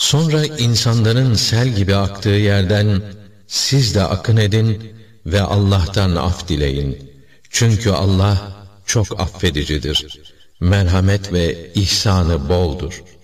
Sonra insanların sel gibi aktığı yerden siz de akın edin ve Allah'tan af dileyin. Çünkü Allah çok affedicidir. Merhamet ve ihsanı boldur.